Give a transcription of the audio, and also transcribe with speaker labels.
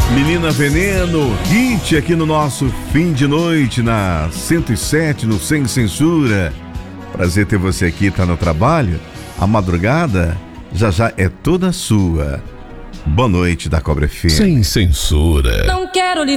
Speaker 1: Menina Veneno, hit aqui no nosso fim de noite na 107, no Sem Censura. Prazer ter você aqui, tá no trabalho? A madrugada já é toda sua. Boa noite da Cobra FM.
Speaker 2: Sem Censura.
Speaker 3: Não quero lhe